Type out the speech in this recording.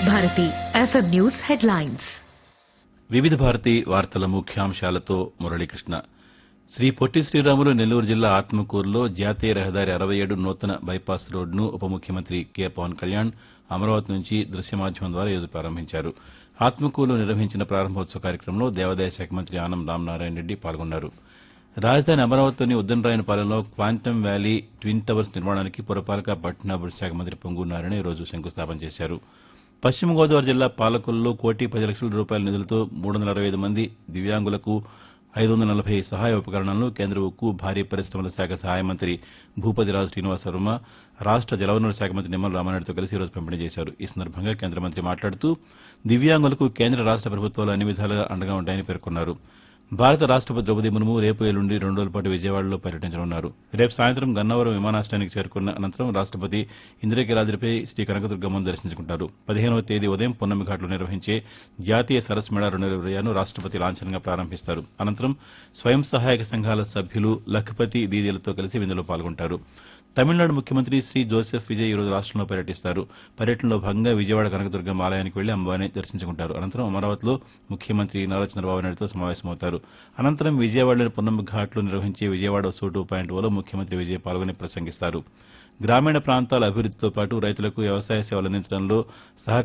Bharati FM news headlines. వివిధ భారతి వార్తల ముఖ్యాంశాలతో మురళీకృష్ణ. శ్రీ పొట్టి శ్రీరాములు నెల్లూరు జిల్లా ఆత్మకూరులో జాతీయ రహదారి 67 నూతన బైపాస్ రోడ్డును ఉప ముఖ్యమంత్రి కె పవన్ కళ్యాణ్ అమరావతి నుంచి దృశ్య మాధ్యమం ద్వారా ఈరోజు ప్రారంభించారు. ఆత్మకూరులో నిర్వహించిన ప్రారంభోత్సవ కార్యక్రమంలో దేవాదాయ శాఖ మంత్రి ఆనం రామనారాయణ రెడ్డి పాల్గొన్నారు. రాజధాని అమరావతిలోని ఉద్దండరాయనపాలెంలో క్వాంటమ్ వ్యాలీ ట్విన్ టవర్స్ నిర్మాణానికి పురపాలక పట్టణాభివృద్ది శాఖ మంత్రి పొంగూరు నారాయణ ఈరోజు శంకుస్థాపన చేశారు. పశ్చిమ గోదావరి జిల్లా పాలకొల్లులో ₹1,10,00,000 నిధులతో 365 మంది దివ్యాంగులకు 540 సహాయ ఉపకరణాలను కేంద్ర ఉక్కు, భారీ పరిశమల శాఖ సహాయ మంత్రి భూపతిరాజు శ్రీనివాసవర్మ, రాష్ట జలవనరుల శాఖ మంత్రి నిమ్మల రామారెడ్డితో కలిసి ఈరోజు పంపిణీ చేశారు. ఈ సందర్భంగా కేంద్ర మంత్రి మాట్లాడుతూ దివ్యాంగులకు కేంద్ర రాష్ట ప్రభుత్వాలు అన్ని విధాలుగా అండగా ఉంటాయని పేర్కొన్నారు. భారత రాష్టపతి ద్రౌపది ముర్ము రేపు ఎల్లుండి 2 రోజుల పాటు విజయవాడలో పర్యటించనున్నారు. రేపు సాయంత్రం గన్నవరం విమానాశ్రయానికి చేరుకున్న అనంతరం రాష్టపతి ఇంద్రకీలాద్రిపై శ్రీ కనకదుర్గమ్మను దర్శించుకుంటారు. 15వ తేదీ ఉదయం పున్నమిఘాట్లో నిర్వహించే జాతీయ సరస్ మేళా 2026ను రాష్టపతి లాంఛనంగా ప్రారంభిస్తారు. అనంతరం స్వయం సహాయక సంఘాల సభ్యులు లఖపతి దీదీలతో కలిసి విందులో పాల్గొంటారు. తమిళనాడు ముఖ్యమంత్రి శ్రీ జోసెఫ్ విజయ్ ఈరోజు రాష్టంలో పర్యటిస్తారు. పర్యటనలో భాగంగా విజయవాడ కనకదుర్గమ్మ ఆలయానికి వెళ్లి అమ్మవారిని దర్శించుకుంటారు. అనంతరం అమరావతిలో ముఖ్యమంత్రి నారా చంద్రబాబు నాయుడుతో సమావేశమవుతారు. అనంతరం విజయవాడలోని పున్నమిఘాట్లో నిర్వహించే విజయవాడ సో 2.0లో ముఖ్యమంత్రి విజయ్ పాల్గొని ప్రసంగిస్తారు. గ్రామీణ ప్రాంతాల అభివృద్దితో పాటు రైతులకు వ్యవసాయ సేవలు అందించడంలో